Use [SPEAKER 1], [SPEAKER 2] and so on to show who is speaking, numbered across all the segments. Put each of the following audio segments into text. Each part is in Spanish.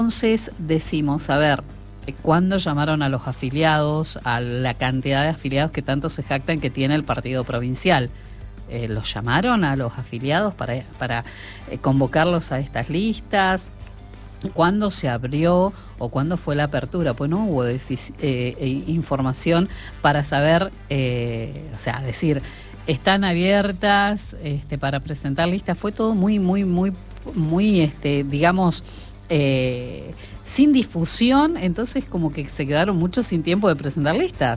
[SPEAKER 1] Entonces decimos, a ver, ¿cuándo llamaron a los afiliados, a la cantidad de afiliados que tanto se jactan que tiene el partido provincial? ¿Los llamaron a los afiliados para convocarlos a estas listas? ¿Cuándo se abrió o cuándo fue la apertura? Pues no hubo información para saber, decir, están abiertas para presentar listas. Fue todo muy, digamos, sin difusión, entonces como que se quedaron muchos sin tiempo de presentar listas.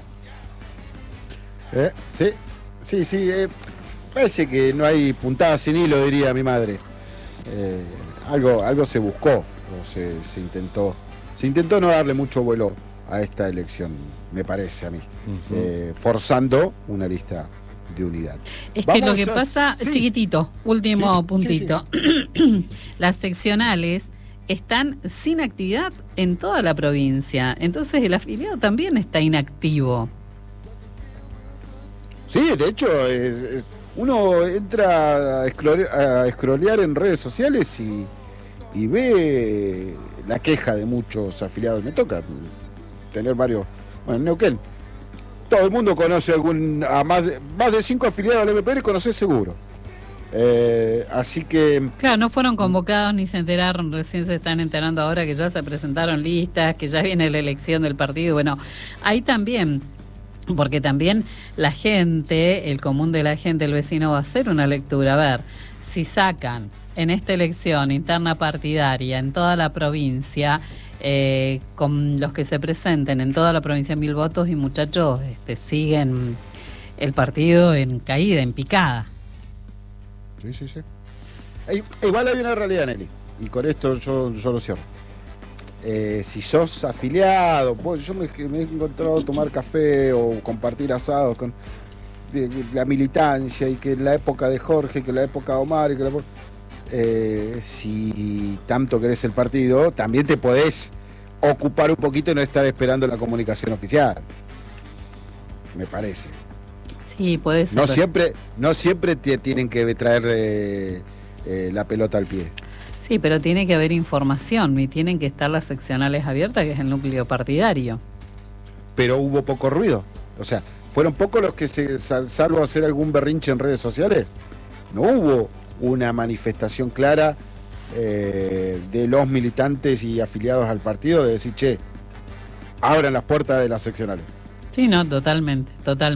[SPEAKER 2] Sí. Parece que no hay puntada sin hilo, diría mi madre. Algo se buscó. Se intentó no darle mucho vuelo a esta elección, me parece a mí, forzando una lista de unidad.
[SPEAKER 1] Es que lo que pasa, chiquitito, último puntito, las seccionales están sin actividad en toda la provincia, entonces el afiliado también está inactivo.
[SPEAKER 2] Sí, de hecho, uno entra a scrollear en redes sociales y ve la queja de muchos afiliados. Me toca tener varios. Bueno, en Neuquén, todo el mundo conoce a más de 5 afiliados del MPR, conoce seguro. Así que...
[SPEAKER 1] Claro, no fueron convocados ni se enteraron, recién se están enterando ahora que ya se presentaron listas, que ya viene la elección del partido. Bueno, ahí también... Porque también la gente, el común de la gente, el vecino va a hacer una lectura. A ver, si sacan en esta elección interna partidaria en toda la provincia, con los que se presenten en toda la provincia 1000 votos y muchachos siguen el partido en caída, en picada.
[SPEAKER 2] Sí. Igual hay una realidad, Nelly, y con esto yo lo cierro. Si sos afiliado, yo me he encontrado tomar café o compartir asados con la militancia, y que en la época de Jorge, que en la época de Omar, y que si tanto querés el partido, también te podés ocupar un poquito y no estar esperando la comunicación oficial, me parece.
[SPEAKER 1] Sí, puede ser.
[SPEAKER 2] No siempre te tienen que traer la pelota al pie.
[SPEAKER 1] Sí, pero tiene que haber información y tienen que estar las seccionales abiertas, que es el núcleo partidario.
[SPEAKER 2] Pero hubo poco ruido. O sea, fueron pocos los que, salvo hacer algún berrinche en redes sociales, no hubo una manifestación clara de los militantes y afiliados al partido de decir, che, abran las puertas de las seccionales.
[SPEAKER 1] Sí, no, totalmente.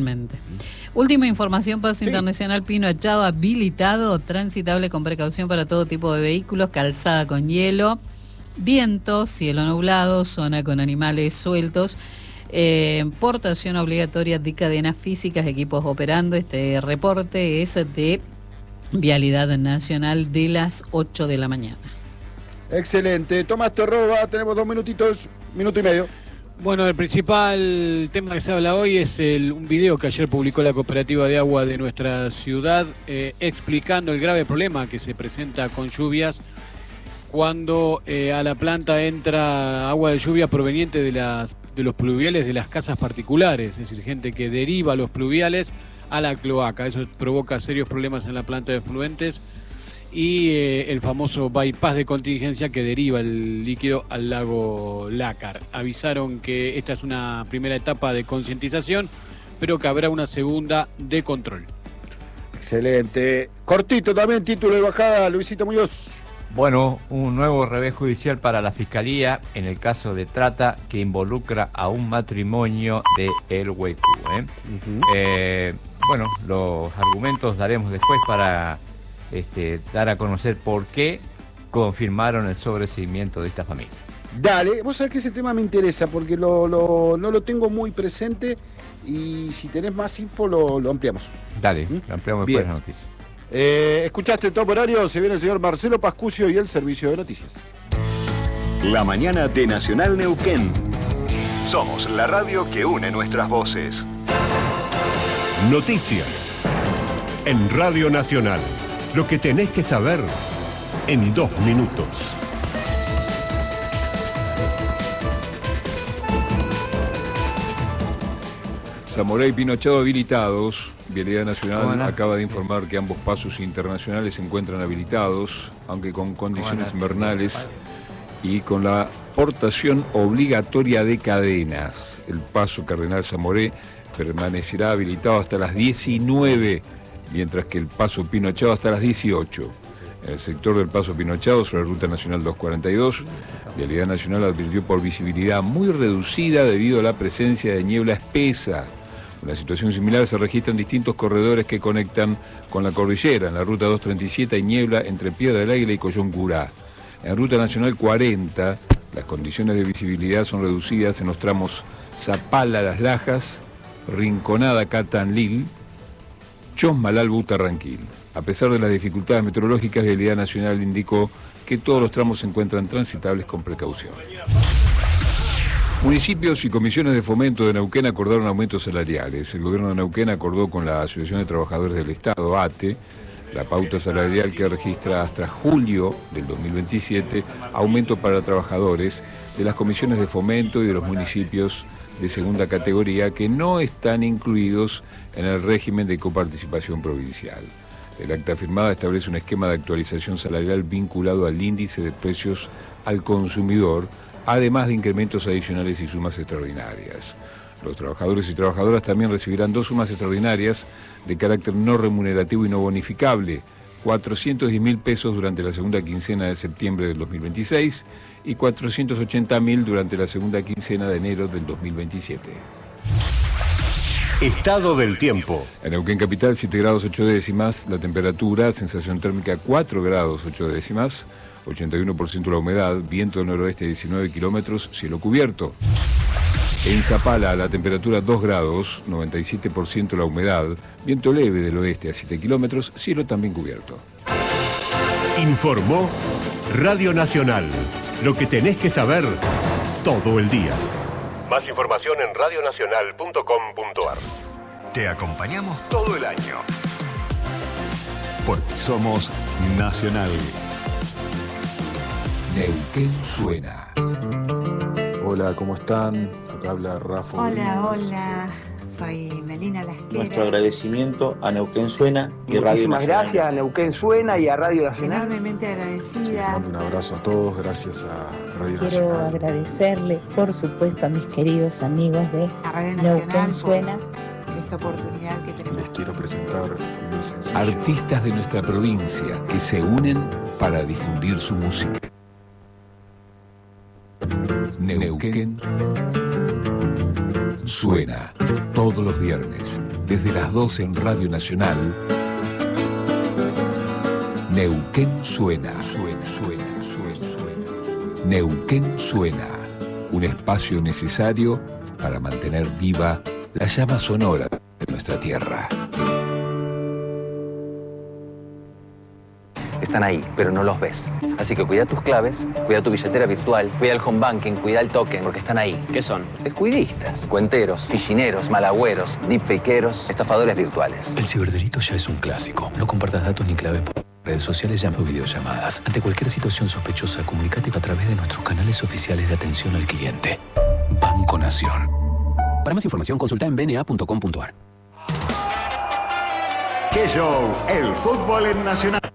[SPEAKER 1] Última información, Paso Internacional Pino Achado habilitado, transitable con precaución para todo tipo de vehículos, calzada con hielo, viento, cielo nublado, zona con animales sueltos, portación obligatoria de cadenas físicas, equipos operando. Este reporte es de Vialidad Nacional de las 8 de la mañana.
[SPEAKER 2] Excelente. Tomás Terroba, tenemos 2 minutitos, minuto y medio.
[SPEAKER 3] Bueno, el principal tema que se habla hoy es un video que ayer publicó la Cooperativa de Agua de nuestra ciudad, explicando el grave problema que se presenta con lluvias cuando a la planta entra agua de lluvia proveniente de los pluviales de las casas particulares, es decir, gente que deriva los pluviales a la cloaca. Eso provoca serios problemas en la planta de efluentes y el famoso bypass de contingencia que deriva el líquido al lago Lácar. Avisaron que esta es una primera etapa de concientización, pero que habrá una segunda de control.
[SPEAKER 2] Excelente. Cortito también, título de bajada, Luisito Muñoz.
[SPEAKER 4] Bueno, un nuevo revés judicial para la Fiscalía en el caso de trata que involucra a un matrimonio de El Huecú. Bueno, los argumentos daremos después para dar a conocer por qué confirmaron el sobreseimiento de esta familia.
[SPEAKER 2] Dale, vos sabés que ese tema me interesa porque no lo tengo muy presente, y si tenés más info lo ampliamos.
[SPEAKER 4] Dale, lo ampliamos después de las noticias.
[SPEAKER 2] Escuchaste Top Horario, se viene el señor Marcelo Pascucio y el servicio de noticias.
[SPEAKER 5] La mañana de Nacional Neuquén. Somos la radio que une nuestras voces.
[SPEAKER 6] Noticias en Radio Nacional. Lo que tenés que saber en 2 minutos.
[SPEAKER 7] Zamorá y Pinochado habilitados. Vialidad Nacional acaba de informar que ambos pasos internacionales se encuentran habilitados, aunque con condiciones invernales y con la portación obligatoria de cadenas. El paso Cardenal Zamoré permanecerá habilitado hasta las 19, mientras que el paso Pinochado hasta las 18. En el sector del paso Pinochado, sobre la Ruta Nacional 242, Vialidad Nacional advirtió por visibilidad muy reducida debido a la presencia de niebla espesa. Una situación similar se registra en distintos corredores que conectan con la cordillera. En la Ruta 237 hay niebla entre Piedra del Águila y Coyoncurá. En la Ruta Nacional 40, las condiciones de visibilidad son reducidas en los tramos Zapala Las Lajas, Rinconada Catanlil, Chosmalal Butarranquil. A pesar de las dificultades meteorológicas, Vialidad Nacional indicó que todos los tramos se encuentran transitables con precaución. Municipios y comisiones de fomento de Neuquén acordaron aumentos salariales. El gobierno de Neuquén acordó con la Asociación de Trabajadores del Estado, ATE, la pauta salarial que registra hasta julio del 2027 aumento para trabajadores de las comisiones de fomento y de los municipios de segunda categoría que no están incluidos en el régimen de coparticipación provincial. El acta firmada establece un esquema de actualización salarial vinculado al índice de precios al consumidor, además de incrementos adicionales y sumas extraordinarias. Los trabajadores y trabajadoras también recibirán 2 sumas extraordinarias de carácter no remunerativo y no bonificable, 410.000 pesos durante la segunda quincena de septiembre del 2026 y 480.000 durante la segunda quincena de enero del 2027.
[SPEAKER 6] Estado del tiempo.
[SPEAKER 7] En Neuquén capital 7 grados 8 décimas, la temperatura, sensación térmica 4 grados 8 décimas, 81% la humedad, viento del noroeste 19 kilómetros, cielo cubierto. En Zapala la temperatura 2 grados, 97% la humedad, viento leve del oeste a 7 kilómetros, cielo también cubierto.
[SPEAKER 6] Informó Radio Nacional. Lo que tenés que saber todo el día. Más información en radionacional.com.ar.
[SPEAKER 5] Te acompañamos todo el año. Porque somos Nacional.
[SPEAKER 8] Neuquén suena.
[SPEAKER 9] Hola, ¿cómo están? Acá habla Rafa.
[SPEAKER 10] Hola, soy Melina Lasquera.
[SPEAKER 11] Nuestro agradecimiento a Neuquén Suena y Radio Nacional.
[SPEAKER 12] Muchísimas gracias a Neuquén Suena y a Radio Nacional.
[SPEAKER 10] Enormemente agradecida.
[SPEAKER 9] Les mando un abrazo a todos, gracias a Radio Nacional.
[SPEAKER 13] Quiero agradecerle, por supuesto, a mis queridos amigos de Neuquén Suena.
[SPEAKER 10] Esta oportunidad que tenemos.
[SPEAKER 9] Les quiero presentar mi sencillo.
[SPEAKER 8] Artistas de nuestra provincia que se unen para difundir su música. Neuquén suena todos los viernes desde las 12 en Radio Nacional. Neuquén suena. Neuquén suena, un espacio necesario para mantener viva la llama sonora de nuestra tierra.
[SPEAKER 14] Están ahí, pero no los ves. Así que cuida tus claves, cuida tu billetera virtual, cuida el home banking, cuida el token, porque están ahí. ¿Qué son? Descuidistas, cuenteros, fichineros, malagüeros, deepfakeros, estafadores virtuales.
[SPEAKER 15] El ciberdelito ya es un clásico. No compartas datos ni claves por redes sociales, llamadas o videollamadas. Ante cualquier situación sospechosa, comunícate a través de nuestros canales oficiales de atención al cliente. Banco Nación. Para más información, consulta en bna.com.ar.
[SPEAKER 5] ¿Qué show? El fútbol en Nacional.